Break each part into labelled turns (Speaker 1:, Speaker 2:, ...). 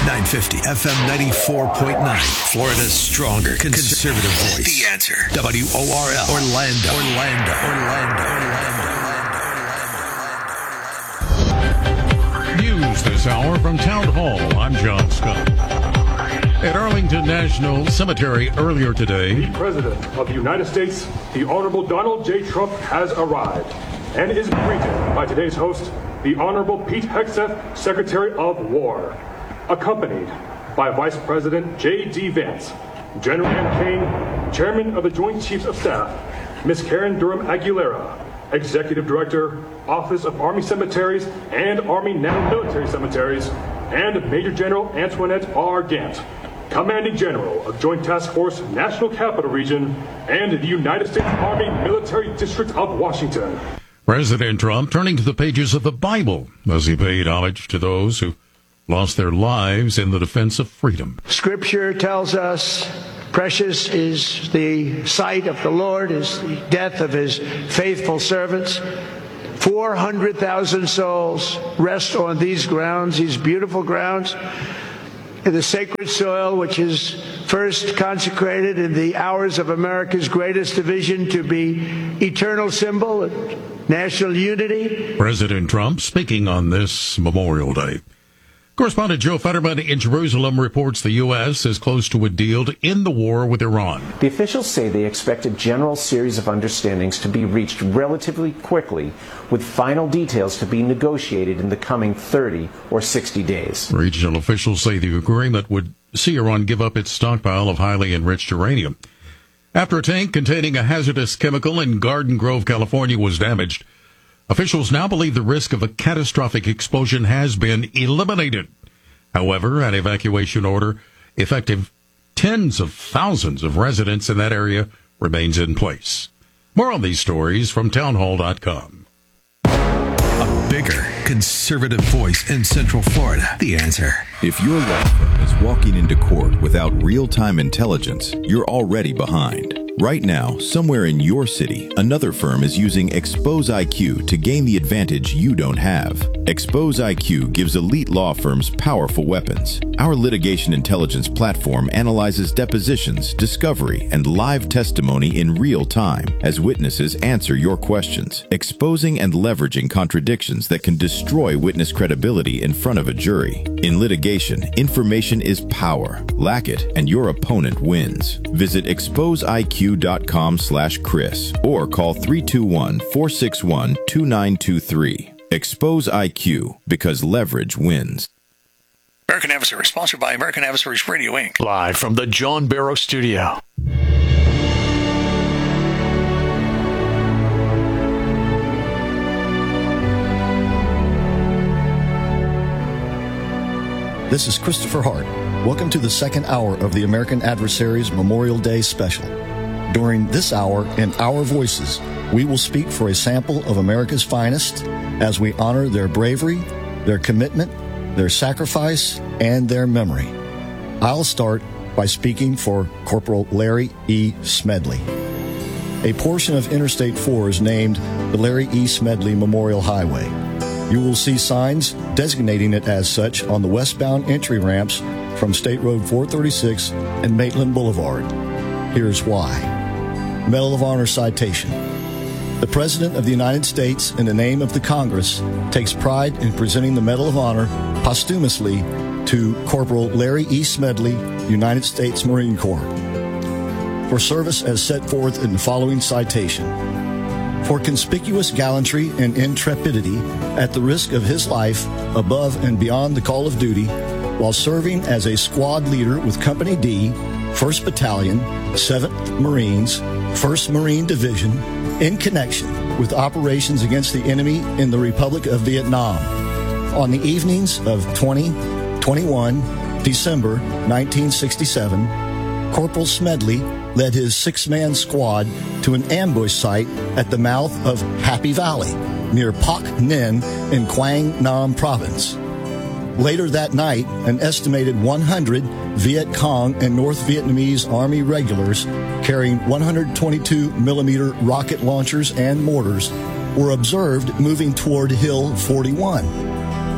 Speaker 1: 950 FM 94.9. Florida's stronger conservative voice. The Answer. WORL. Orlando.
Speaker 2: News this hour from Town Hall. I'm John Scott. At Arlington National Cemetery earlier today,
Speaker 3: the President of the United States, the Honorable Donald J. Trump, has arrived and is greeted by today's host, the Honorable Pete Hegseth, Secretary of War, accompanied by Vice President J.D. Vance, General Ann Kane, Chairman of the Joint Chiefs of Staff, Ms. Karen Durham Aguilera, Executive Director, Office of Army Cemeteries and Army Non-Military Cemeteries, and Major General Antoinette R. Gant, Commanding General of Joint Task Force National Capital Region and the United States Army Military District of Washington.
Speaker 2: President Trump turning to the pages of the Bible as he paid homage to those who lost their lives in the defense of freedom.
Speaker 4: Scripture tells us precious is the sight of the Lord, is the death of his faithful servants. 400,000 souls rest on these grounds, these beautiful grounds, in the sacred soil which is first consecrated in the hours of America's greatest division to be eternal symbol of national unity.
Speaker 2: President Trump speaking on this Memorial Day. Correspondent Joe Fetterman in Jerusalem reports the U.S. is close to a deal to end the war with Iran.
Speaker 5: The officials say they expect a general series of understandings to be reached relatively quickly, with final details to be negotiated in the coming 30 or 60 days.
Speaker 2: Regional officials say the agreement would see Iran give up its stockpile of highly enriched uranium. After a tank containing a hazardous chemical in Garden Grove, California was damaged, officials now believe the risk of a catastrophic explosion has been eliminated. However, an evacuation order affecting tens of thousands of residents in that area remains in place. More on these stories from townhall.com.
Speaker 1: A bigger conservative voice in Central Florida. The Answer.
Speaker 6: If your law firm is walking into court without real-time intelligence, you're already behind. Right now, somewhere in your city, another firm is using Expose IQ to gain the advantage you don't have. Expose IQ gives elite law firms powerful weapons. Our litigation intelligence platform analyzes depositions, discovery, and live testimony in real time as witnesses answer your questions, exposing and leveraging contradictions that can destroy witness credibility in front of a jury. In litigation, information is power. Lack it, and your opponent wins. Visit exposeiq.com/Chris or call 321-461-2923. Expose IQ, because leverage wins.
Speaker 1: American Adversary, sponsored by American Adversaries Radio, Inc.
Speaker 7: Live from the John Barrow Studio.
Speaker 8: This is Christopher Hart. Welcome to the second hour of the American Adversaries Memorial Day Special. During this hour, in Our Voices, we will speak for a sample of America's finest as we honor their bravery, their commitment, their sacrifice, and their memory. I'll start by speaking for Corporal Larry E. Smedley. A portion of Interstate 4 is named the Larry E. Smedley Memorial Highway. You will see signs designating it as such on the westbound entry ramps from State Road 436 and Maitland Boulevard. Here's why. Medal of Honor citation. The President of the United States, in the name of the Congress, takes pride in presenting the Medal of Honor posthumously to Corporal Larry E. Smedley, United States Marine Corps, for service as set forth in the following citation. For conspicuous gallantry and intrepidity at the risk of his life above and beyond the call of duty, while serving as a squad leader with Company D, 1st Battalion, 7th Marines, 1st Marine Division, in connection with operations against the enemy in the Republic of Vietnam. On the evenings of 21 December 1967, Corporal Smedley led his 6-man squad to an ambush site at the mouth of Happy Valley, near Pak Ninh in Quang Nam Province. Later that night, an estimated 100 Viet Cong and North Vietnamese Army regulars carrying 122mm rocket launchers and mortars were observed moving toward Hill 41.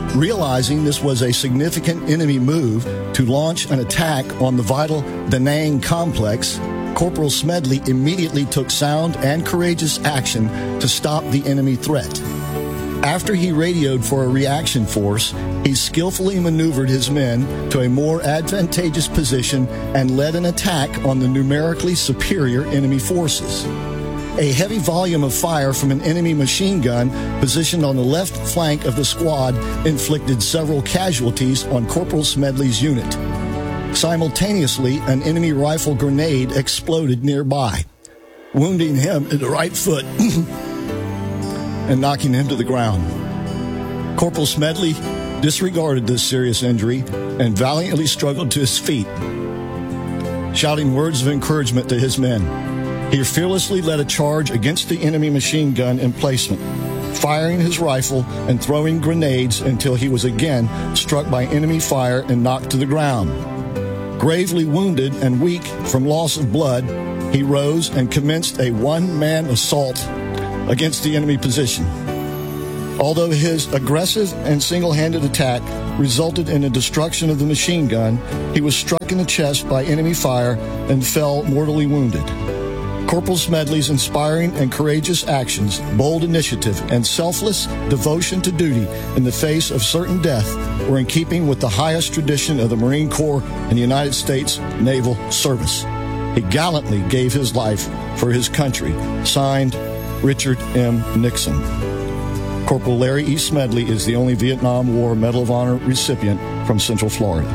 Speaker 8: Realizing this was a significant enemy move to launch an attack on the vital Da Nang complex, Corporal Smedley immediately took sound and courageous action to stop the enemy threat. After he radioed for a reaction force, he skillfully maneuvered his men to a more advantageous position and led an attack on the numerically superior enemy forces. A heavy volume of fire from an enemy machine gun positioned on the left flank of the squad inflicted several casualties on Corporal Smedley's unit. Simultaneously, an enemy rifle grenade exploded nearby, wounding him in the right foot and knocking him to the ground. Corporal Smedley disregarded this serious injury and valiantly struggled to his feet, shouting words of encouragement to his men. He fearlessly led a charge against the enemy machine gun emplacement, firing his rifle and throwing grenades until he was again struck by enemy fire and knocked to the ground. Gravely wounded and weak from loss of blood, he rose and commenced a one-man assault against the enemy position. Although his aggressive and single-handed attack resulted in the destruction of the machine gun, he was struck in the chest by enemy fire and fell mortally wounded. Corporal Smedley's inspiring and courageous actions, bold initiative, and selfless devotion to duty in the face of certain death were in keeping with the highest tradition of the Marine Corps and the United States Naval Service. He gallantly gave his life for his country. Signed, Richard M. Nixon. Corporal Larry E. Smedley is the only Vietnam War Medal of Honor recipient from Central Florida.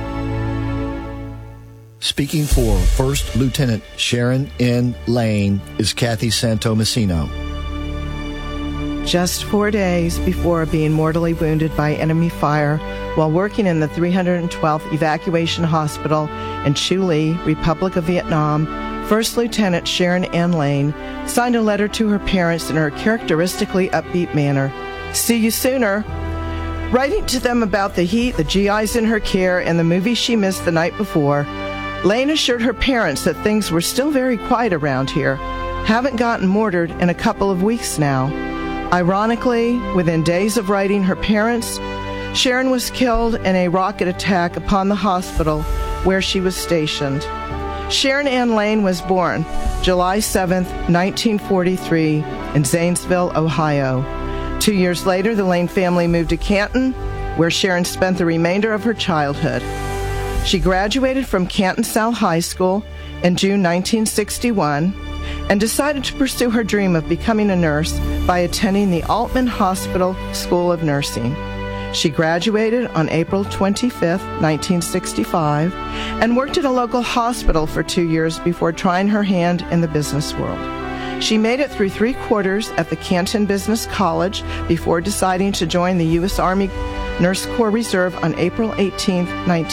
Speaker 8: Speaking for First Lieutenant Sharon N. Lane is Kathy Santomassino.
Speaker 9: Just 4 days before being mortally wounded by enemy fire while working in the 312th Evacuation Hospital in Chu Ly, Republic of Vietnam, First Lieutenant Sharon N. Lane signed a letter to her parents in her characteristically upbeat manner. "See you sooner." Writing to them about the heat, the GIs in her care, and the movie she missed the night before, Lane assured her parents that things were still very quiet around here. Haven't gotten mortared in a couple of weeks now. Ironically, within days of writing her parents, Sharon was killed in a rocket attack upon the hospital where she was stationed. Sharon Ann Lane was born July 7, 1943, in Zanesville, Ohio. 2 years later, the Lane family moved to Canton, where Sharon spent the remainder of her childhood. She graduated from Canton South High School in June 1961 and decided to pursue her dream of becoming a nurse by attending the Altman Hospital School of Nursing. She graduated on April 25, 1965, and worked at a local hospital for 2 years before trying her hand in the business world. She made it through 3 quarters at the Canton Business College before deciding to join the U.S. Army Nurse Corps Reserve on April 18,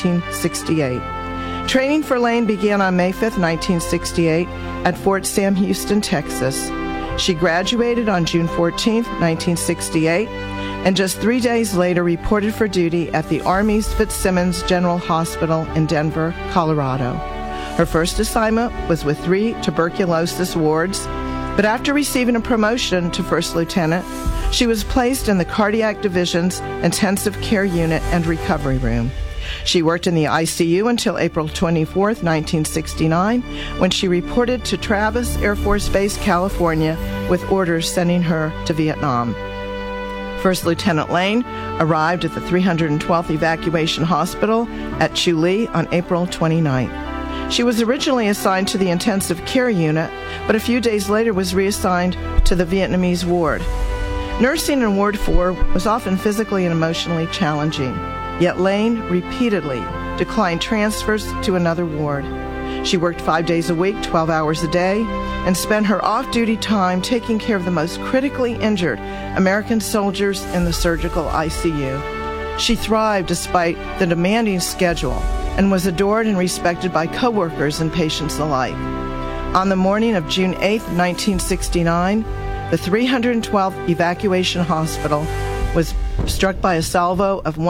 Speaker 9: 1968. Training for Lane began on May 5, 1968 at Fort Sam Houston, Texas. She graduated on June 14, 1968, and just 3 days later reported for duty at the Army's Fitzsimmons General Hospital in Denver, Colorado. Her first assignment was with 3 tuberculosis wards, but after receiving a promotion to first lieutenant, she was placed in the Cardiac Division's Intensive Care Unit and Recovery Room. She worked in the ICU until April 24, 1969, when she reported to Travis Air Force Base, California, with orders sending her to Vietnam. First Lieutenant Lane arrived at the 312th Evacuation Hospital at Chu Ly on April 29. She was originally assigned to the Intensive Care Unit, but a few days later was reassigned to the Vietnamese ward. Nursing in Ward 4 was often physically and emotionally challenging, yet Lane repeatedly declined transfers to another ward. She worked 5 days a week, 12 hours a day, and spent her off-duty time taking care of the most critically injured American soldiers in the surgical ICU. She thrived despite the demanding schedule and was adored and respected by coworkers and patients alike. On the morning of June 8, 1969, the 312th Evacuation Hospital was struck by a salvo of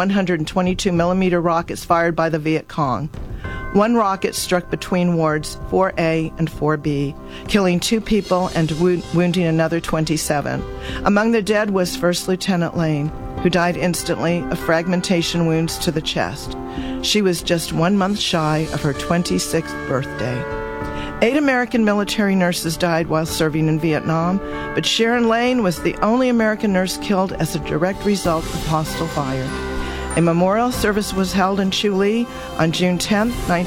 Speaker 9: 122mm rockets fired by the Viet Cong. One rocket struck between wards 4A and 4B, killing 2 people and wounding another 27. Among the dead was First Lieutenant Lane. who died instantly of fragmentation wounds to the chest. She was just 1 month shy of her 26th birthday. 8 American military nurses died while serving in Vietnam, but Sharon Lane was the only American nurse killed as a direct result of hostile fire. A memorial service was held in Chu Ly on June 10,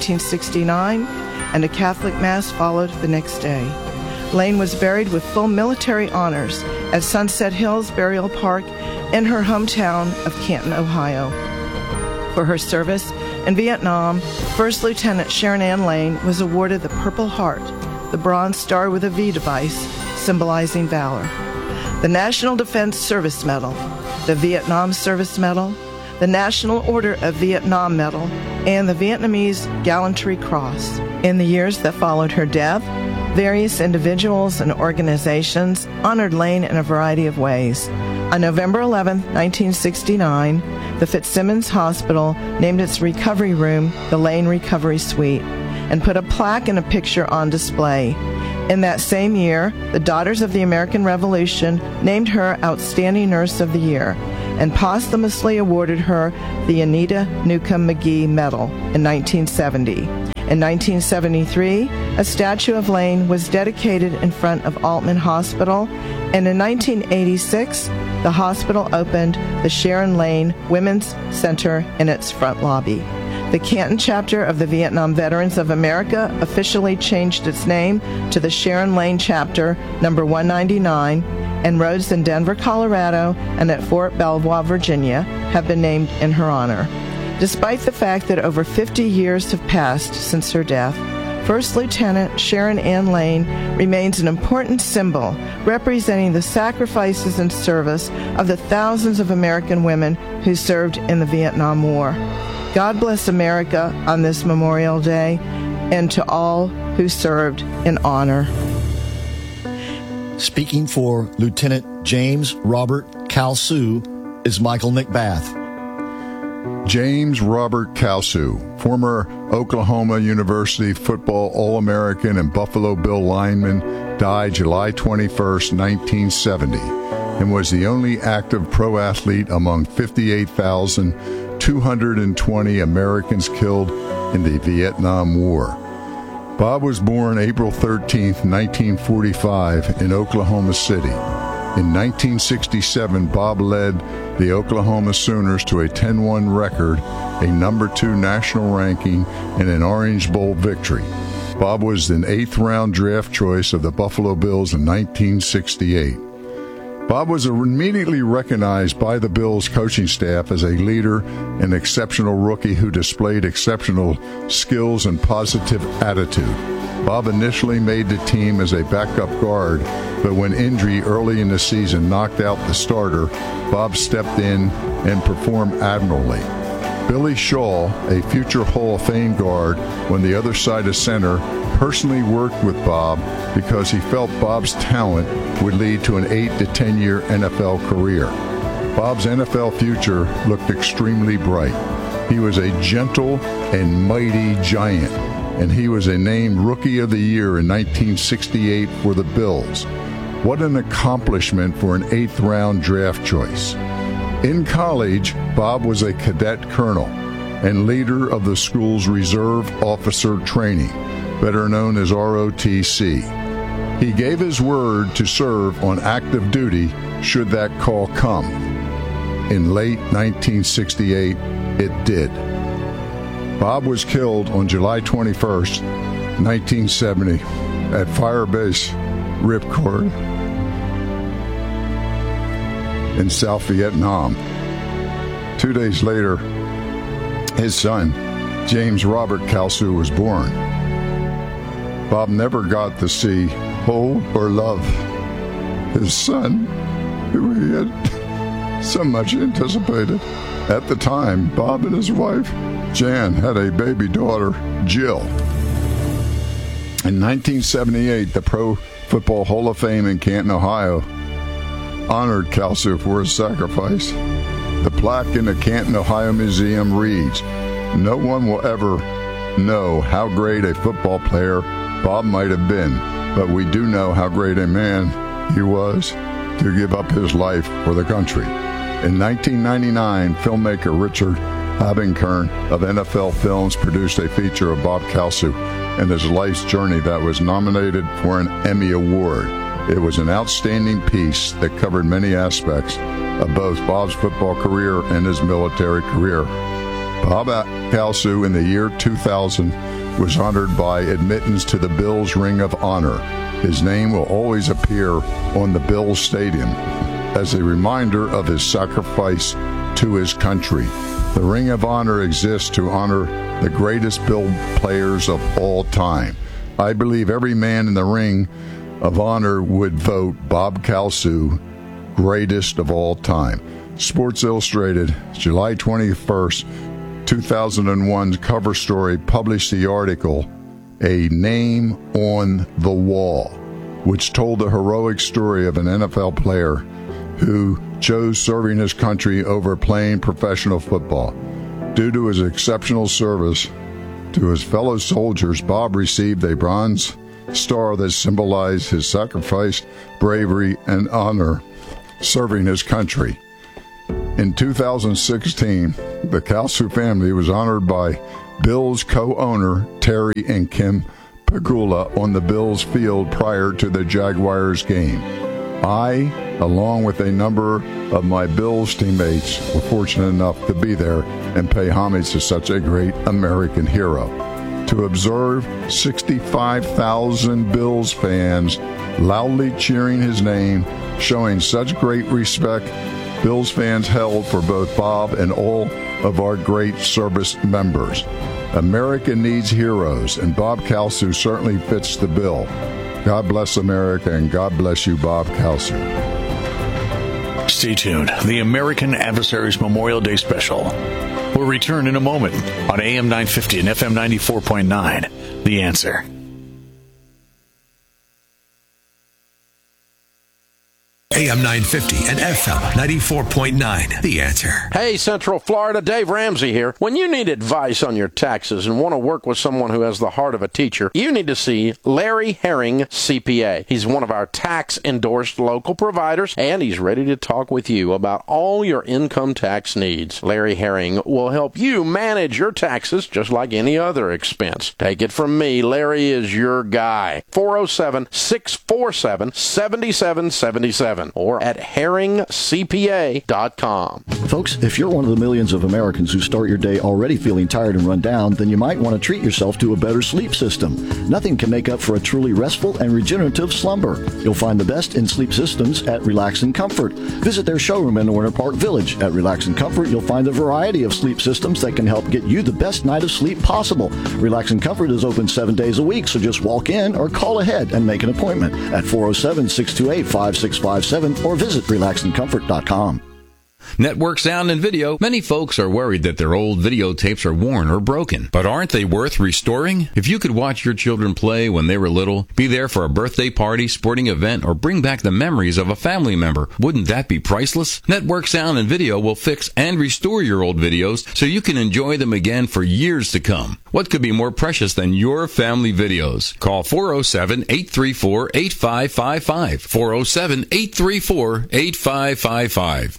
Speaker 9: 1969, and a Catholic Mass followed the next day. Lane was buried with full military honors at Sunset Hills Burial Park in her hometown of Canton, Ohio. For her service in Vietnam, First Lieutenant Sharon Ann Lane was awarded the Purple Heart, the Bronze Star with a V device, symbolizing valor, the National Defense Service Medal, the Vietnam Service Medal, the National Order of Vietnam Medal, and the Vietnamese Gallantry Cross. In the years that followed her death, various individuals and organizations honored Lane in a variety of ways. On November 11, 1969, the Fitzsimmons Hospital named its recovery room the Lane Recovery Suite and put a plaque and a picture on display. In that same year, the Daughters of the American Revolution named her Outstanding Nurse of the Year and posthumously awarded her the Anita Newcomb McGee Medal in 1970. In 1973, a statue of Lane was dedicated in front of Altman Hospital, and in 1986, the hospital opened the Sharon Lane Women's Center in its front lobby. The Canton chapter of the Vietnam Veterans of America officially changed its name to the Sharon Lane Chapter, number 199, and roads in Denver, Colorado, and at Fort Belvoir, Virginia, have been named in her honor. Despite the fact that over 50 years have passed since her death, First Lieutenant Sharon Ann Lane remains an important symbol representing the sacrifices and service of the thousands of American women who served in the Vietnam War. God bless America on this Memorial Day, and to all who served in honor.
Speaker 8: Speaking for Lieutenant James Robert Kalsu is Michael McBath.
Speaker 10: James Robert Kalsu, former Oklahoma University football All-American and Buffalo Bill lineman, died July 21, 1970, and was the only active pro athlete among 58,220 Americans killed in the Vietnam War. Bob was born April 13, 1945, in Oklahoma City. In 1967, Bob led the Oklahoma Sooners to a 10-1 record, a number 2 national ranking, and an Orange Bowl victory. Bob was an 8th-round draft choice of the Buffalo Bills in 1968. Bob was immediately recognized by the Bills coaching staff as a leader and exceptional rookie who displayed exceptional skills and positive attitude. Bob initially made the team as a backup guard, but when injury early in the season knocked out the starter, Bob stepped in and performed admirably. Billy Shaw, a future Hall of Fame guard on the other side of center, personally worked with Bob because he felt Bob's talent would lead to an 8 to 10 year NFL career. Bob's NFL future looked extremely bright. He was a gentle and mighty giant, and he was a named Rookie of the Year in 1968 for the Bills. What an accomplishment for an 8th-round draft choice. In college, Bob was a cadet colonel and leader of the school's Reserve Officer Training, better known as ROTC. He gave his word to serve on active duty should that call come. In late 1968, it did. Bob was killed on July 21st, 1970, at Firebase Ripcord in South Vietnam. 2 days later, his son, James Robert Kalsu, was born. Bob never got to see, hold, or love his son, who he had so much anticipated. At the time, Bob and his wife, Jan, had a baby daughter, Jill. In 1978, the Pro Football Hall of Fame in Canton, Ohio, honored Kalsu for his sacrifice. The plaque in the Canton, Ohio Museum reads, "No one will ever know how great a football player Bob might have been, but we do know how great a man he was to give up his life for the country." In 1999, filmmaker Richard Habenkern of NFL Films produced a feature of Bob Kalsu and his life's journey that was nominated for an Emmy Award. It was an outstanding piece that covered many aspects of both Bob's football career and his military career. Bob Kalsu in the year 2000 was honored by admittance to the Bills Ring of Honor. His name will always appear on the Bills Stadium as a reminder of his sacrifice to his country. The Ring of Honor exists to honor the greatest Bill players of all time. I believe every man in the Ring of Honor would vote Bob Kalsu greatest of all time. Sports Illustrated, July 21st, 2001 cover story published the article, A Name on the Wall, which told the heroic story of an NFL player who chose serving his country over playing professional football. Due to his exceptional service to his fellow soldiers, Bob received a bronze star that symbolized his sacrifice, bravery, and honor serving his country. In 2016, the Kalsu family was honored by Bills co-owner Terry and Kim Pegula on the Bills field prior to the Jaguars game. I, along with a number of my Bills teammates, were fortunate enough to be there and pay homage to such a great American hero. To observe 65,000 Bills fans loudly cheering his name, showing such great respect Bills fans held for both Bob and all of our great service members. America needs heroes, and Bob Kalsu certainly fits the bill. God bless America, and God bless you, Bob Kalsu.
Speaker 7: Stay tuned. The American Adversaries Memorial Day Special will return in a moment on AM 950 and FM 94.9. The Answer.
Speaker 1: AM 950 and FM 94.9. The Answer.
Speaker 11: Hey, Central Florida, Dave Ramsey here. When you need advice on your taxes and want to work with someone who has the heart of a teacher, you need to see Larry Herring, CPA. He's one of our tax-endorsed local providers, and he's ready to talk with you about all your income tax needs. Larry Herring will help you manage your taxes just like any other expense. Take it from me, Larry is your guy. 407-647-7777. Or at herringcpa.com.
Speaker 8: Folks, if you're one of the millions of Americans who start your day already feeling tired and run down, then you might want to treat yourself to a better sleep system. Nothing can make up for a truly restful and regenerative slumber. You'll find the best in sleep systems at Relax and Comfort. Visit their showroom in Winter Park Village. At Relax and Comfort, you'll find a variety of sleep systems that can help get you the best night of sleep possible. Relax and Comfort is open 7 days a week, so just walk in or call ahead and make an appointment at 407-628-5657 or visit relaxandcomfort.com.
Speaker 12: Network Sound and Video. Many folks are worried that their old videotapes are worn or broken. But aren't they worth restoring? If you could watch your children play when they were little, be there for a birthday party, sporting event, or bring back the memories of a family member, wouldn't that be priceless? Network Sound and Video will fix and restore your old videos so you can enjoy them again for years to come. What could be more precious than your family videos? Call 407-834-8555. 407-834-8555.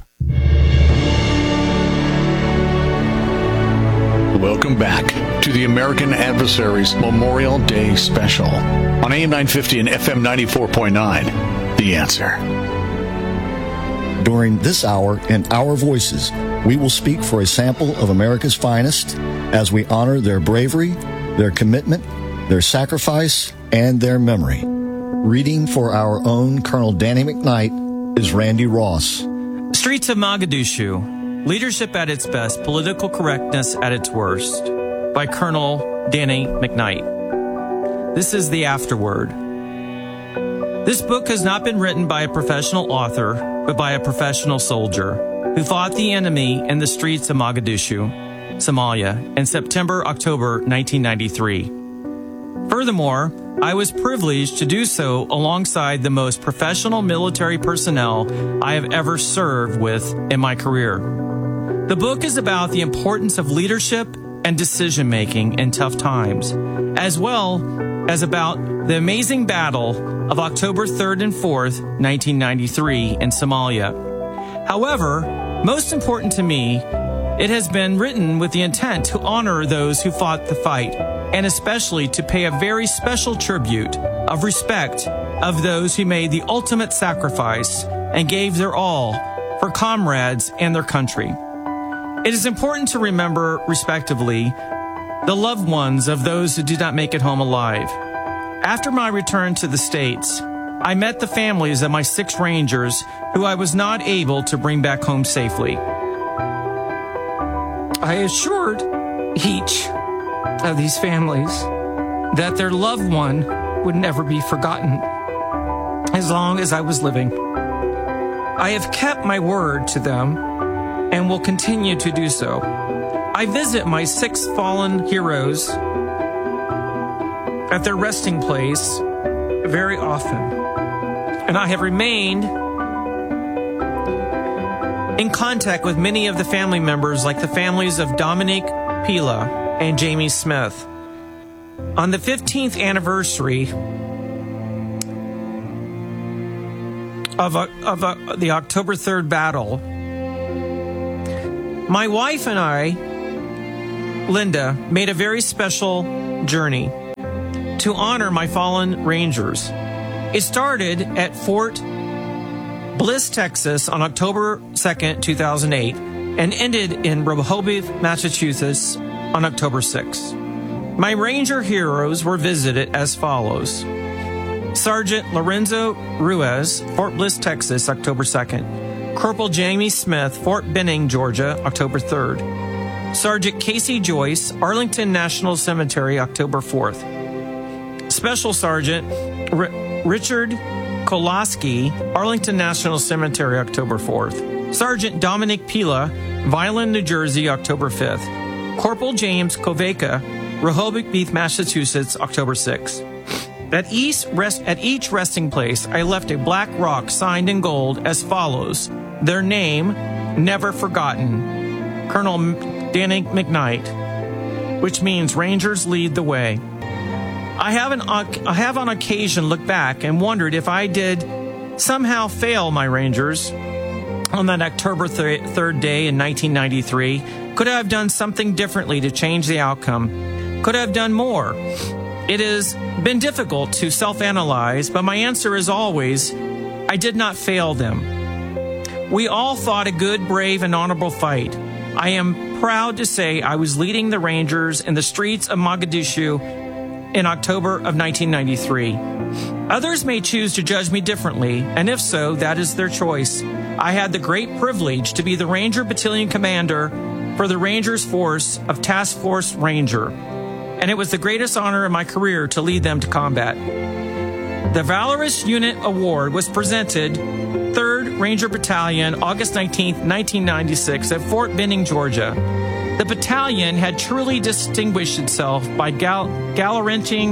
Speaker 7: Welcome back to the American Adversaries Memorial Day Special on AM 950 and FM 94.9. The Answer.
Speaker 8: During this hour, in Our Voices, we will speak for a sample of America's finest as we honor their bravery, their commitment, their sacrifice, and their memory. Reading for our own Colonel Danny McKnight is Randy Ross.
Speaker 13: Streets of Mogadishu. Leadership at its best, political correctness at its worst. By Colonel Danny McKnight. This is the afterword. This book has not been written by a professional author, but by a professional soldier who fought the enemy in the streets of Mogadishu, Somalia, in September-October 1993. Furthermore, I was privileged to do so alongside the most professional military personnel I have ever served with in my career. The book is about the importance of leadership and decision-making in tough times, as well as about the amazing battle of October 3rd and 4th, 1993 in Somalia. However, Most important to me, it has been written with the intent to honor those who fought the fight, and especially to pay a very special tribute of respect of those who made the ultimate sacrifice and gave their all for comrades and their country. It is important to remember, respectively, the loved ones of those who did not make it home alive. After my return to the States, I met the families of my 6 Rangers who I was not able to bring back home safely. I assured each of these families that their loved one would never be forgotten as long as I was living. I have kept my word to them and will continue to do so. I visit my 6 fallen heroes at their resting place very often, and I have remained in contact with many of the family members, like the families of Dominique Pila and Jamie Smith. On the 15th anniversary of the October 3rd battle, my wife and I, Linda, made a very special journey to honor my fallen Rangers. It started at Fort Bliss, Texas on October 2nd, 2008, and ended in Rehoboth, Massachusetts on October 6th. My Ranger heroes were visited as follows. Sergeant Lorenzo Ruiz, Fort Bliss, Texas, October 2nd. Corporal Jamie Smith, Fort Benning, Georgia, October 3rd. Sergeant Casey Joyce, Arlington National Cemetery, October 4th. Special Sergeant Richard Kolaski, Arlington National Cemetery, October 4th. Sergeant Dominic Pila, Vineland, New Jersey, October 5th. Corporal James Koveka, Rehoboth Beach, Massachusetts, October 6th. At each resting place, I left a black rock signed in gold as follows. Their name, never forgotten. Colonel Danny McKnight, which means Rangers lead the way. I have on occasion looked back and wondered if I did somehow fail my Rangers on that October 3rd day in 1993. Could I have done something differently to change the outcome? Could I have done more? It has been difficult to self-analyze, but my answer is always, I did not fail them. We all fought a good, brave, and honorable fight. I am proud to say I was leading the Rangers in the streets of Mogadishu in October of 1993. Others may choose to judge me differently, and if so, that is their choice. I had the great privilege to be the Ranger Battalion Commander for the Rangers Force of Task Force Ranger, and it was the greatest honor of my career to lead them to combat. The Valorous Unit Award was presented 3rd Ranger Battalion, August 19, 1996, at Fort Benning, Georgia. The battalion had truly distinguished itself by gallantry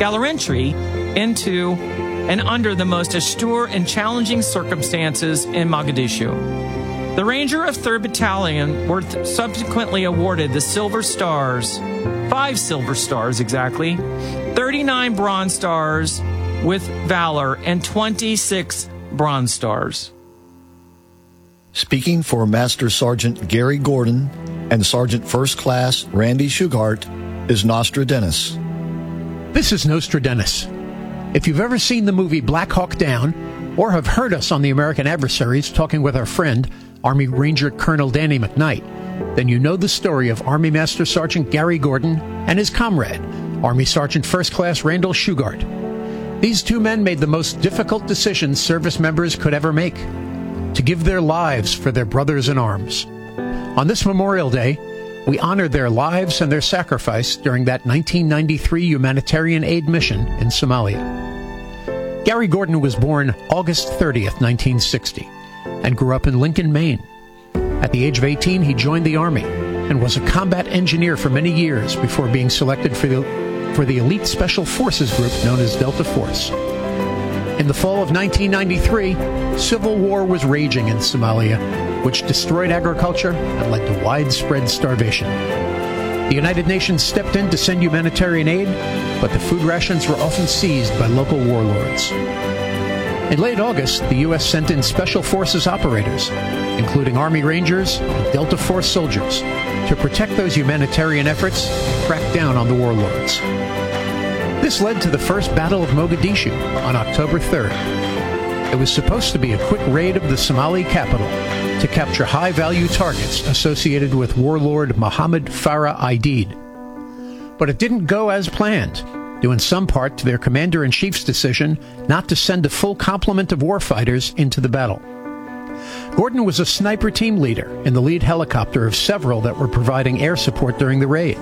Speaker 13: into and under the most austere and challenging circumstances in Mogadishu. The Ranger of 3rd Battalion were subsequently awarded the Silver Stars, 5 Silver Stars exactly, 39 Bronze Stars with Valor, and 26 Bronze Stars.
Speaker 8: Speaking for Master Sergeant Gary Gordon and Sergeant First Class Randy Shugart is Nostra Dennis.
Speaker 14: This is Nostra Dennis. If you've ever seen the movie Black Hawk Down, or have heard us on the American Adversaries talking with our friend, Army Ranger Colonel Danny McKnight, then you know the story of Army Master Sergeant Gary Gordon and his comrade, Army Sergeant First Class Randall Shugart. These 2 men made the most difficult decisions service members could ever make, to give their lives for their brothers in arms. On this Memorial Day, we honor their lives and their sacrifice during that 1993 humanitarian aid mission in Somalia. Gary Gordon was born August 30th, 1960, and grew up in Lincoln, Maine. At the age of 18, he joined the Army and was a combat engineer for many years before being selected for the elite special forces group known as Delta Force. In the fall of 1993, civil war was raging in Somalia, which destroyed agriculture and led to widespread starvation. The United Nations stepped in to send humanitarian aid, but the food rations were often seized by local warlords. In late August, the U.S. sent in special forces operators including Army Rangers and Delta Force soldiers, to protect those humanitarian efforts and crack down on the warlords. This led to the First Battle of Mogadishu on October 3rd. It was supposed to be a quick raid of the Somali capital to capture high-value targets associated with warlord Mohammed Farah Aidid. But it didn't go as planned, due in some part to their commander-in-chief's decision not to send a full complement of warfighters into the battle. Gordon was a sniper team leader in the lead helicopter of several that were providing air support during the raid.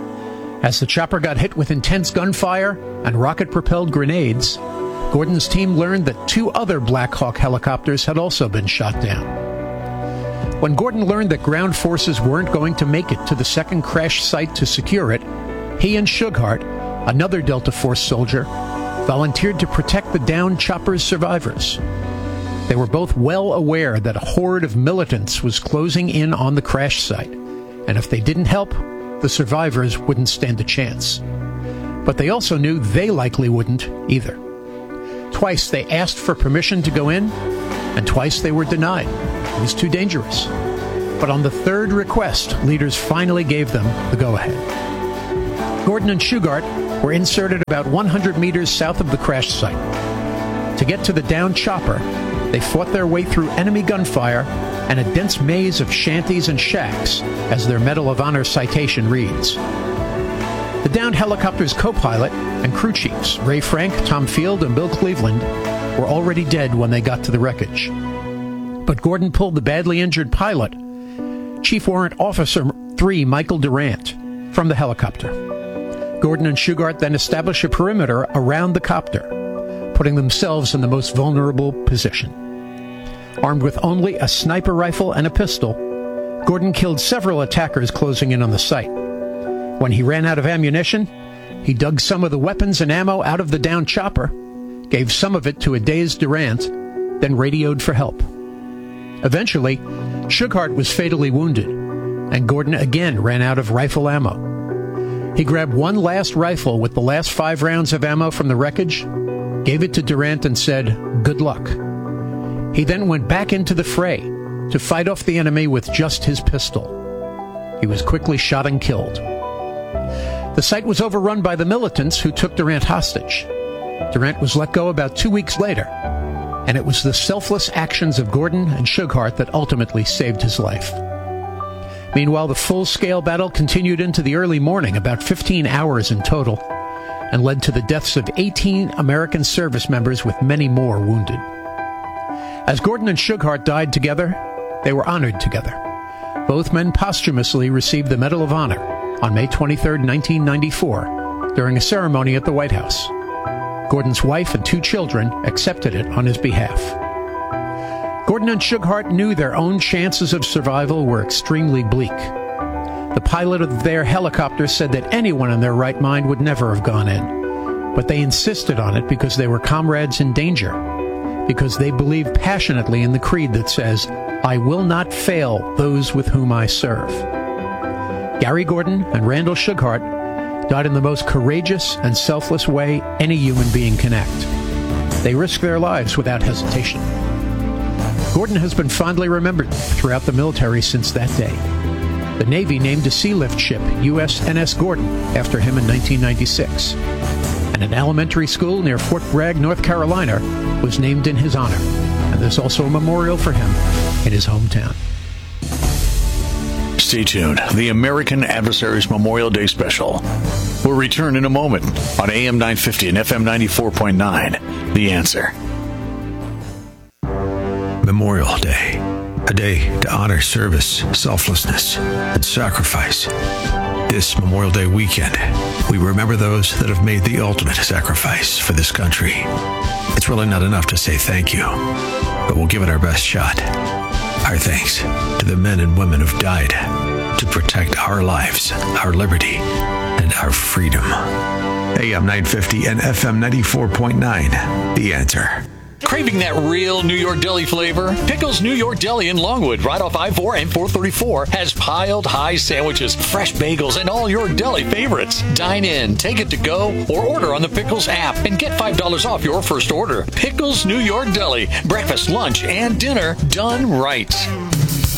Speaker 14: As the chopper got hit with intense gunfire and rocket-propelled grenades, Gordon's team learned that 2 other Black Hawk helicopters had also been shot down. When Gordon learned that ground forces weren't going to make it to the second crash site to secure it, he and Shughart, another Delta Force soldier, volunteered to protect the downed chopper's survivors. They were both well aware that a horde of militants was closing in on the crash site, and if they didn't help, the survivors wouldn't stand a chance. But they also knew they likely wouldn't either. Twice they asked for permission to go in, and twice they were denied. It was too dangerous. But on the third request, leaders finally gave them the go-ahead. Gordon and Shughart were inserted about 100 meters south of the crash site. To get to the downed chopper, they fought their way through enemy gunfire and a dense maze of shanties and shacks, as their Medal of Honor citation reads. The downed helicopter's co-pilot and crew chiefs, Ray Frank, Tom Field, and Bill Cleveland, were already dead when they got to the wreckage. But Gordon pulled the badly injured pilot, Chief Warrant Officer 3 Michael Durant, from the helicopter. Gordon and Shughart then established a perimeter around the copter, putting themselves in the most vulnerable position. Armed with only a sniper rifle and a pistol, Gordon killed several attackers closing in on the site. When he ran out of ammunition, he dug some of the weapons and ammo out of the downed chopper, gave some of it to a dazed Durant, then radioed for help. Eventually, Shughart was fatally wounded, and Gordon again ran out of rifle ammo. He grabbed one last rifle with the last 5 rounds of ammo from the wreckage, gave it to Durant, and said, "Good luck." He then went back into the fray to fight off the enemy with just his pistol. He was quickly shot and killed. The site was overrun by the militants who took Durant hostage. Durant was let go about 2 weeks later, and it was the selfless actions of Gordon and Shughart that ultimately saved his life. Meanwhile, the full-scale battle continued into the early morning, about 15 hours in total, and led to the deaths of 18 American service members, with many more wounded. As Gordon and Shughart died together, they were honored together. Both men posthumously received the Medal of Honor on May 23, 1994, during a ceremony at the White House. Gordon's wife and 2 children accepted it on his behalf. Gordon and Shughart knew their own chances of survival were extremely bleak. The pilot of their helicopter said that anyone in their right mind would never have gone in, but they insisted on it because they were comrades in danger, because they believe passionately in the creed that says, "I will not fail those with whom I serve." Gary Gordon and Randall Shughart died in the most courageous and selfless way any human being can act. They risked their lives without hesitation. Gordon has been fondly remembered throughout the military since that day. The Navy named a sea lift ship, USNS Gordon, after him in 1996. And an elementary school near Fort Bragg, North Carolina, was named in his honor. And there's also a memorial for him in his hometown.
Speaker 7: Stay tuned. The American Adversaries Memorial Day Special will return in a moment on AM 950 and FM 94.9. The Answer.
Speaker 1: Memorial Day, a day to honor service, selflessness, and sacrifice. This Memorial Day weekend, we remember those that have made the ultimate sacrifice for this country. It's really not enough to say thank you, but we'll give it our best shot. Our thanks to the men and women who've died to protect our lives, our liberty, and our freedom. AM 950 and FM 94.9, The Answer.
Speaker 15: Craving that real New York deli flavor? Pickles New York Deli in Longwood, right off I-4 and 434, has piled high sandwiches, fresh bagels, and all your deli favorites. Dine in, take it to go, or order on the Pickles app and get $5 off your first order. Pickles New York Deli. Breakfast, lunch, and dinner done right.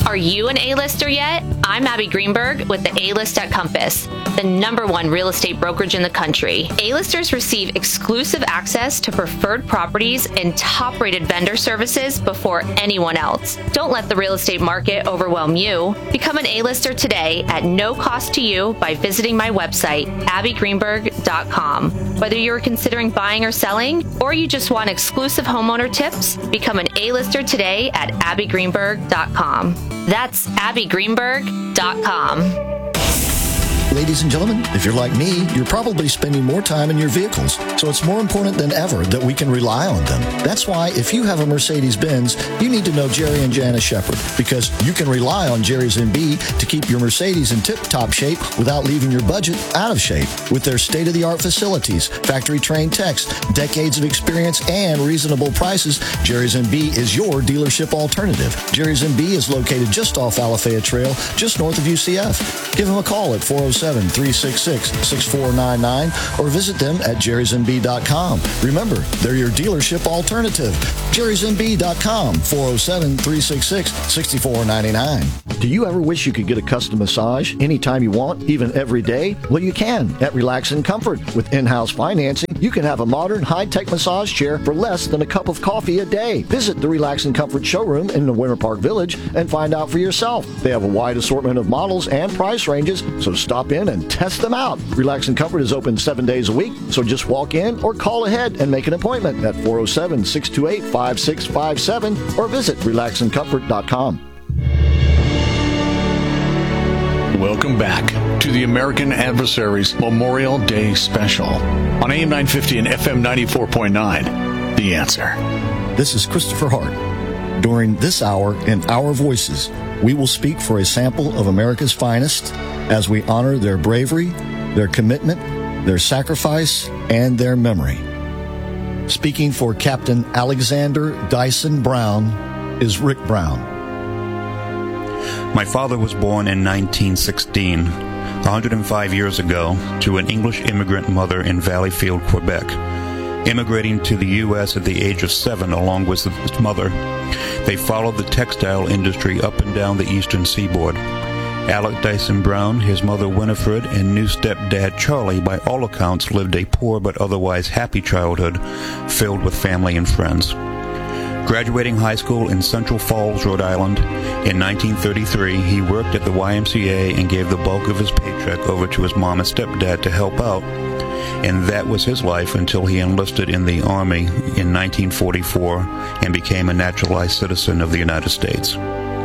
Speaker 16: Are you an A-lister yet? I'm Abby Greenberg with the A-List at Compass, the #1 real estate brokerage in the country. A-listers receive exclusive access to preferred properties and top-rated vendor services before anyone else. Don't let the real estate market overwhelm you. Become an A-lister today at no cost to you by visiting my website, abbygreenberg.com. Whether you're considering buying or selling, or you just want exclusive homeowner tips, become an A-lister today at abbygreenberg.com. That's abbygreenberg.com.
Speaker 8: Ladies and gentlemen, if you're like me, you're probably spending more time in your vehicles, so it's more important than ever that we can rely on them. That's why if you have a Mercedes-Benz, you need to know Jerry and Janice Shepard, because you can rely on Jerry's MB to keep your Mercedes in tip-top shape without leaving your budget out of shape. With their state-of-the-art facilities, factory-trained techs, decades of experience, and reasonable prices, Jerry's MB is your dealership alternative. Jerry's MB is located just off Alafaya Trail, just north of UCF. Give them a call at 407-366-6499 or visit them at jerrysmb.com. Remember, they're your dealership alternative. jerrysmb.com, 407-366-6499. Do you ever wish you could get a custom massage anytime you want, even every day? Well, you can at Relax and Comfort. With in-house financing, you can have a modern, high-tech massage chair for less than a cup of coffee a day. Visit the Relax and Comfort showroom in the Winter Park Village and find out for yourself. They have a wide assortment of models and price ranges, so stop in and test them out. Relax and Comfort is open 7 days a week, so just walk in or call ahead and make an appointment at 407-628-5657 or visit relaxandcomfort.com.
Speaker 7: Welcome back to the American Adversaries Memorial Day Special on AM 950 and FM 94.9. The Answer.
Speaker 8: This is Christopher Hart. During this hour in Our Voices, we will speak for a sample of America's finest as we honor their bravery, their commitment, their sacrifice, and their memory. Speaking for Captain Alexander Dyson Brown is Rick Brown.
Speaker 17: My father was born in 1916, 105 years ago, to an English immigrant mother in Valleyfield, Quebec. Immigrating to the U.S. at the age of 7 along with his mother, they followed the textile industry up and down the eastern seaboard. Alec Dyson Brown, his mother Winifred, and new stepdad Charlie, by all accounts, lived a poor but otherwise happy childhood filled with family and friends. Graduating high school in Central Falls, Rhode Island, in 1933, he worked at the YMCA and gave the bulk of his paycheck over to his mom and stepdad to help out. And that was his life until he enlisted in the Army in 1944 and became a naturalized citizen of the United States.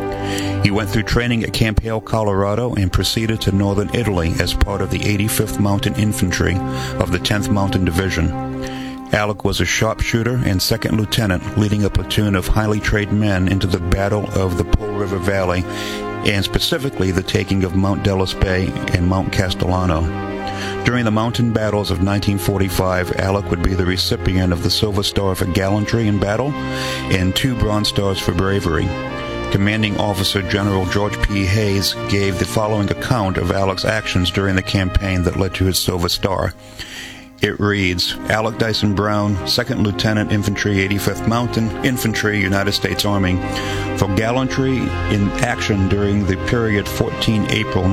Speaker 17: He went through training at Camp Hale, Colorado, and proceeded to northern Italy as part of the 85th Mountain Infantry of the 10th Mountain Division. Alec was a sharpshooter and second lieutenant, leading a platoon of highly trained men into the Battle of the Po River Valley, and specifically the taking of Mount Delos Bay and Mount Castellano. During the mountain battles of 1945, Alec would be the recipient of the Silver Star for gallantry in battle and 2 Bronze Stars for bravery. Commanding Officer General George P. Hayes gave the following account of Alec's actions during the campaign that led to his Silver Star. It reads, Alec Dyson Brown, 2nd Lieutenant Infantry, 85th Mountain Infantry, United States Army, for gallantry in action during the period 14 April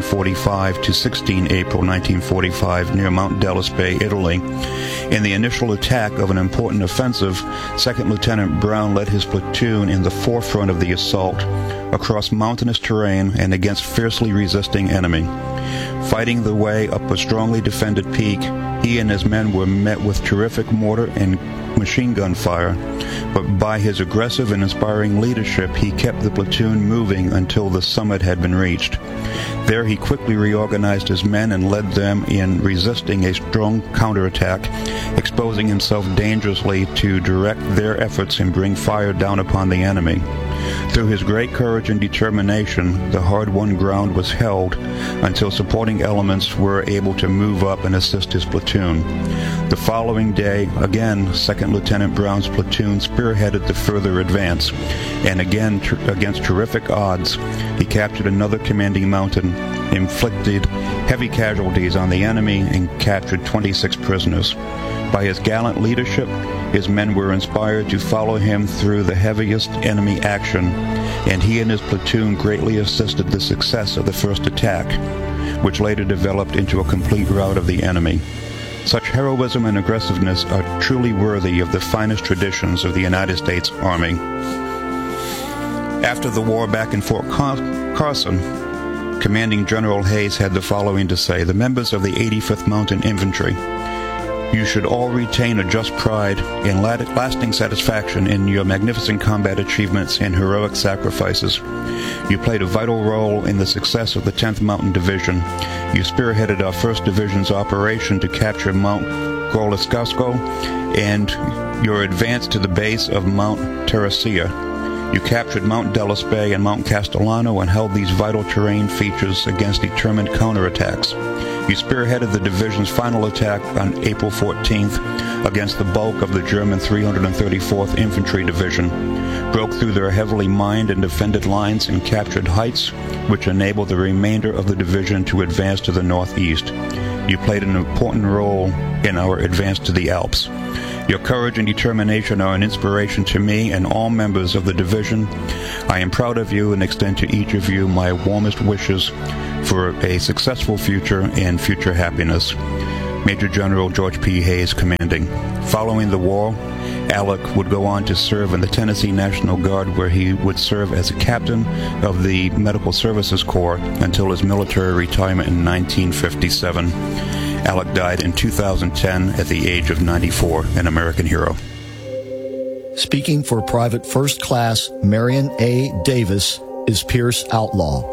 Speaker 17: 1945 to 16 April 1945 near Mount Delos Bay, Italy. In the initial attack of an important offensive, 2nd Lieutenant Brown led his platoon in the forefront of the assault across mountainous terrain and against fiercely resisting enemy. Fighting the way up a strongly defended peak, he and his men were met with terrific mortar and machine gun fire, but by his aggressive and inspiring leadership, he kept the platoon moving until the summit had been reached. There he quickly reorganized his men and led them in resisting a strong counterattack, exposing himself dangerously to direct their efforts and bring fire down upon the enemy. Through his great courage and determination, the hard-won ground was held until supporting elements were able to move up and assist his platoon. The following day, again, 2nd Lieutenant Brown's platoon spearheaded the further advance, and again, against terrific odds, he captured another commanding mountain, inflicted heavy casualties on the enemy, and captured 26 prisoners. By his gallant leadership, his men were inspired to follow him through the heaviest enemy action, and he and his platoon greatly assisted the success of the first attack, which later developed into a complete rout of the enemy. Such heroism and aggressiveness are truly worthy of the finest traditions of the United States Army. After the war back in Fort Carson, Commanding General Hayes had the following to say: "The members of the 85th Mountain Infantry, you should all retain a just pride and lasting satisfaction in your magnificent combat achievements and heroic sacrifices. You played a vital role in the success of the 10th Mountain Division. You spearheaded our 1st Division's operation to capture Mount Groliscasco and your advance to the base of Mount Teresilla. You captured Mount Delispe and Mount Castellano and held these vital terrain features against determined counterattacks. You spearheaded the division's final attack on April 14th against the bulk of the German 334th Infantry Division, broke through their heavily mined and defended lines and captured heights which enabled the remainder of the division to advance to the northeast. You played an important role in our advance to the Alps. Your courage and determination are an inspiration to me and all members of the division. I am proud of you and extend to each of you my warmest wishes for a successful future and future happiness." Major General George P. Hayes, commanding. Following the war, Alec would go on to serve in the Tennessee National Guard, where he would serve as a captain of the Medical Services Corps until his military retirement in 1957. Alec died in 2010 at the age of 94, an American hero.
Speaker 8: Speaking for Private First Class Marion A. Davis is Pierce Outlaw.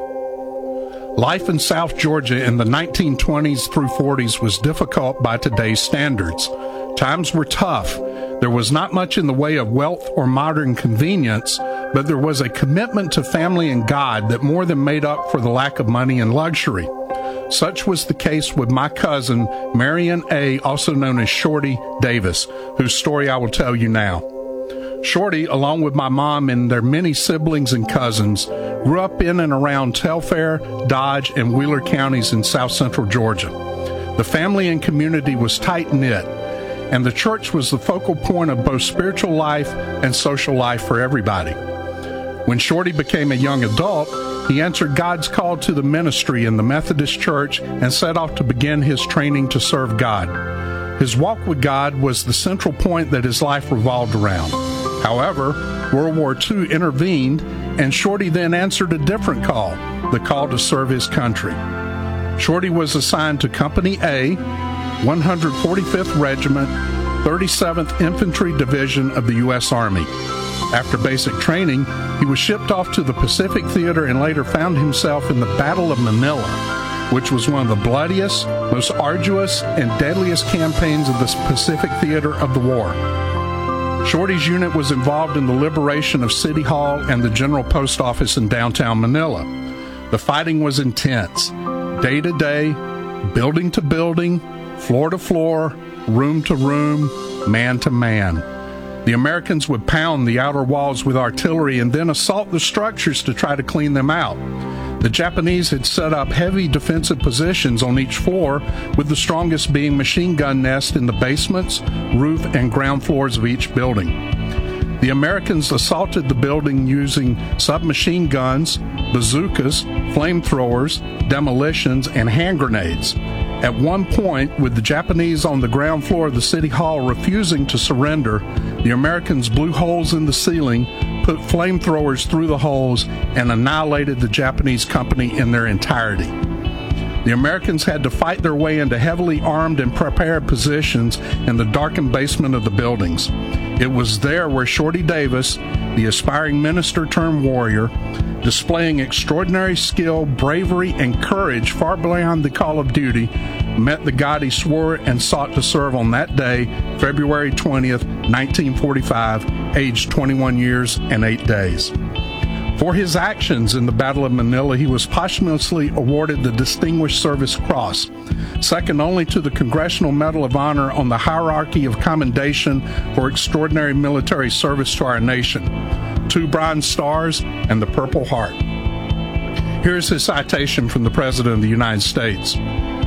Speaker 18: Life in South Georgia in the 1920s through 40s was difficult by today's standards. Times were tough. There was not much in the way of wealth or modern convenience, but there was a commitment to family and God that more than made up for the lack of money and luxury. Such was the case with my cousin, Marion A., also known as Shorty Davis, whose story I will tell you now. Shorty, along with my mom and their many siblings and cousins, grew up in and around Telfair, Dodge, and Wheeler counties in south central Georgia. The family and community was tight-knit, and the church was the focal point of both spiritual life and social life for everybody. When Shorty became a young adult, he answered God's call to the ministry in the Methodist Church and set off to begin his training to serve God. His walk with God was the central point that his life revolved around. However, World War II intervened, and Shorty then answered a different call, the call to serve his country. Shorty was assigned to Company A, 145th Regiment, 37th Infantry Division of the U.S. Army. After basic training, he was shipped off to the Pacific Theater and later found himself in the Battle of Manila, which was one of the bloodiest, most arduous, and deadliest campaigns of the Pacific Theater of the war. Shorty's unit was involved in the liberation of City Hall and the General Post Office in downtown Manila. The fighting was intense. Day to day, building to building, floor to floor, room to room, man to man. The Americans would pound the outer walls with artillery and then assault the structures to try to clean them out. The Japanese had set up heavy defensive positions on each floor, with the strongest being machine gun nests in the basements, roof, and ground floors of each building. The Americans assaulted the building using submachine guns, bazookas, flamethrowers, demolitions, and hand grenades. At one point, with the Japanese on the ground floor of the City Hall refusing to surrender, the Americans blew holes in the ceiling, put flamethrowers through the holes, and annihilated the Japanese company in their entirety. The Americans had to fight their way into heavily armed and prepared positions in the darkened basement of the buildings. It was there where Shorty Davis, the aspiring minister turned warrior, displaying extraordinary skill, bravery, and courage far beyond the call of duty, met the God he swore and sought to serve on that day, February 20th, 1945, aged 21 years and 8 days. For his actions in the Battle of Manila, he was posthumously awarded the Distinguished Service Cross, second only to the Congressional Medal of Honor on the hierarchy of commendation for extraordinary military service to our nation, 2 Bronze Stars, and the Purple Heart. Here's his citation from the President of the United States.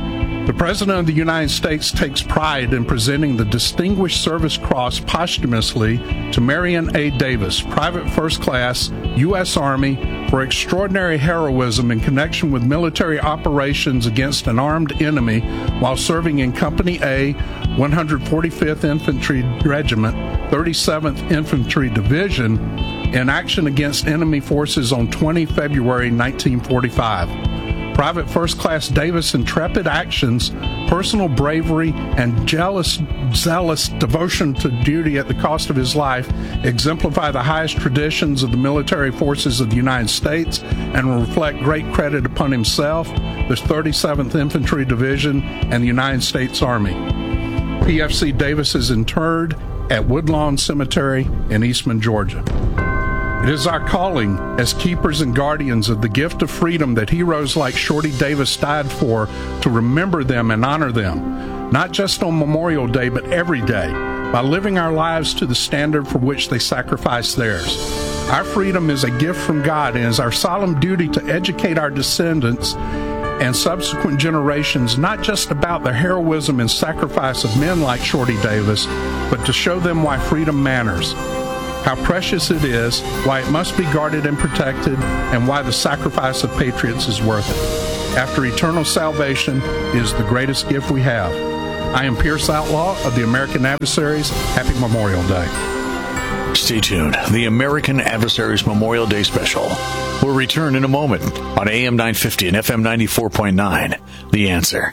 Speaker 18: The President of the United States takes pride in presenting the Distinguished Service Cross posthumously to Marion A. Davis, Private First Class, U.S. Army, for extraordinary heroism in connection with military operations against an armed enemy while serving in Company A, 145th Infantry Regiment, 37th Infantry Division, in action against enemy forces on 20 February 1945. Private First Class Davis' intrepid actions, personal bravery, and zealous devotion to duty at the cost of his life exemplify the highest traditions of the military forces of the United States and will reflect great credit upon himself, the 37th Infantry Division, and the United States Army. PFC Davis is interred at Woodlawn Cemetery in Eastman, Georgia. It is our calling as keepers and guardians of the gift of freedom that heroes like Shorty Davis died for to remember them and honor them, not just on Memorial Day, but every day, by living our lives to the standard for which they sacrificed theirs. Our freedom is a gift from God, and it is our solemn duty to educate our descendants and subsequent generations not just about the heroism and sacrifice of men like Shorty Davis, but to show them why freedom matters, how precious it is, why it must be guarded and protected, and why the sacrifice of patriots is worth it. After eternal salvation is the greatest gift we have. I am Pierce Outlaw of the American Adversaries. Happy Memorial Day.
Speaker 7: Stay tuned. The American Adversaries Memorial Day Special will return in a moment on AM 950 and FM 94.9. The Answer.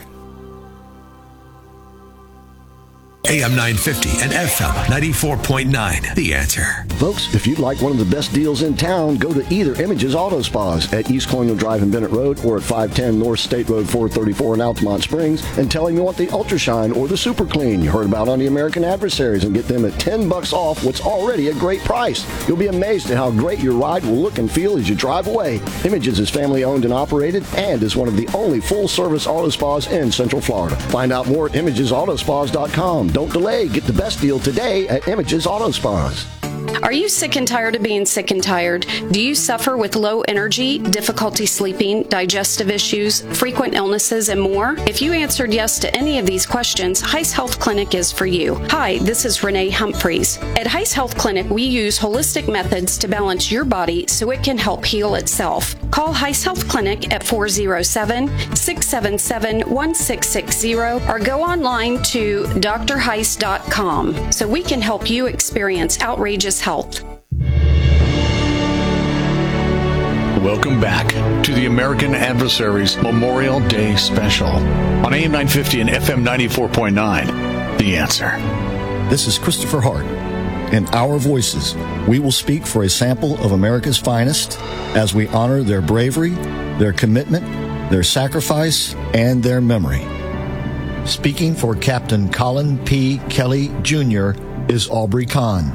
Speaker 1: AM 950 and FM 94.9. The Answer.
Speaker 19: Folks, if you'd like one of the best deals in town, go to either Images Auto Spas at East Colonial Drive in Bennett Road or at 510 North State Road 434 in Altamont Springs and tell them you want the Ultra Shine or the Super Clean you heard about on the American Adversaries and get them at $10 off what's already a great price. You'll be amazed at how great your ride will look and feel as you drive away. Images is family owned and operated and is one of the only full-service auto spas in Central Florida. Find out more at ImagesAutospas.com. Don't delay. Get the best deal today at Images Auto Spas.
Speaker 20: Are you sick and tired of being sick and tired? Do you suffer with low energy, difficulty sleeping, digestive issues, frequent illnesses, and more? If you answered yes to any of these questions, Heiss Health Clinic is for you. Hi, this is Renee Humphreys. At Heiss Health Clinic, we use holistic methods to balance your body so it can help heal itself. Call Heiss Health Clinic at 407-677-1660 or go online to drheiss.com so we can help you experience outrageous health.
Speaker 7: Welcome back to the American Adversaries Memorial Day Special on AM 950 and FM 94.9. The Answer.
Speaker 8: This is Christopher Hart. In Our Voices, we will speak for a sample of America's finest as we honor their bravery, their commitment, their sacrifice, and their memory. Speaking for Captain Colin P. Kelly, Jr. is Aubrey Kahn.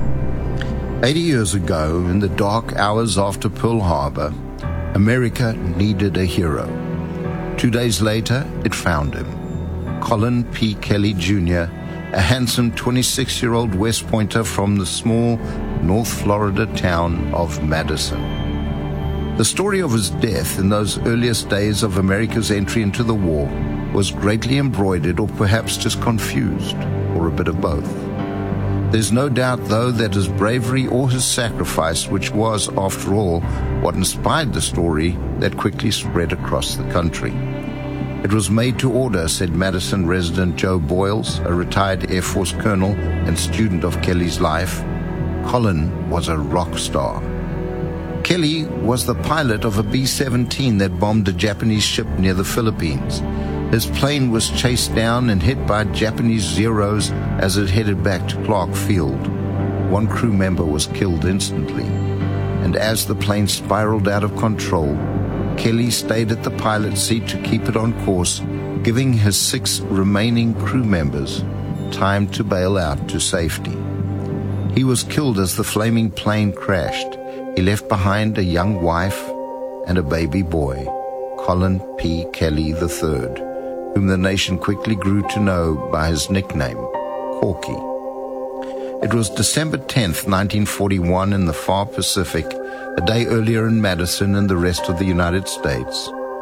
Speaker 21: 80 years ago, in the dark hours after Pearl Harbor, America needed a hero. 2 days later, it found him. Colin P. Kelly, Jr., a handsome 26-year-old West Pointer from the small North Florida town of Madison. The story of his death in those earliest days of America's entry into the war was greatly embroidered or perhaps just confused, or a bit of both. There's no doubt, though, that his bravery or his sacrifice, which was, after all, what inspired the story, that quickly spread across the country. It was made to order, said Madison resident Joe Boyles, a retired Air Force colonel and student of Kelly's life. Colin was a rock star. Kelly was the pilot of a B-17 that bombed a Japanese ship near the Philippines. His plane was chased down and hit by Japanese Zeros as it headed back to Clark Field. One crew member was killed instantly, and as the plane spiraled out of control, Kelly stayed at the pilot's seat to keep it on course, giving his 6 remaining crew members time to bail out to safety. He was killed as the flaming plane crashed. He left behind a young wife and a baby boy, Colin P. Kelly III, whom the nation quickly grew to know by his nickname, Corky. It was December 10th, 1941 in the far Pacific, a day earlier in Madison and the rest of the United States.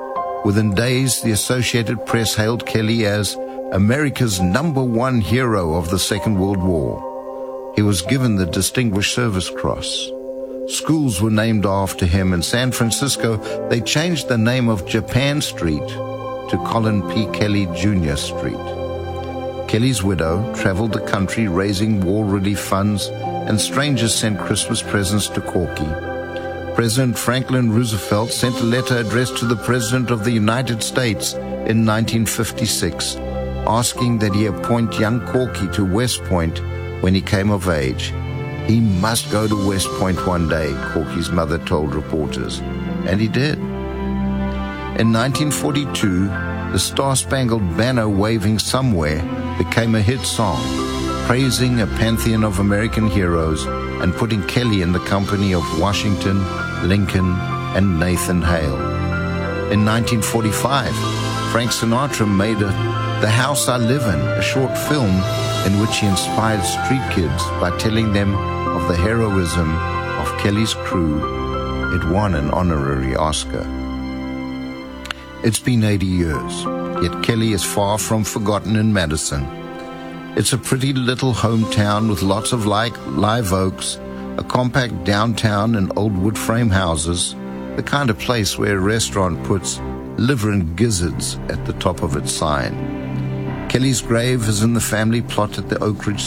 Speaker 21: Within days, the Associated Press hailed Kelly as America's #1 hero of the Second World War. He was given the Distinguished Service Cross. Schools were named after him. In San Francisco, they changed the name of Japan Street to Colin P. Kelly Jr. Street. Kelly's widow traveled the country raising war relief funds, and strangers sent Christmas presents to Corky. President Franklin Roosevelt sent a letter addressed to the President of the United States in 1956, asking that he appoint young Corky to West Point when he came of age. He must go to West Point one day, Corky's mother told reporters, and he did. In 1942, the Star-Spangled Banner Waving Somewhere became a hit song, praising a pantheon of American heroes and putting Kelly in the company of Washington, Lincoln, and Nathan Hale. In 1945, Frank Sinatra made The House I Live In, a short film in which he inspired street kids by telling them of the heroism of Kelly's crew. It won an honorary Oscar. It's been 80 years, yet Kelly is far from forgotten in Madison. It's a pretty little hometown with lots of live oaks, a compact downtown and old wood frame houses, the kind of place where a restaurant puts liver and gizzards at the top of its sign. Kelly's grave is in the family plot at the Oak Ridge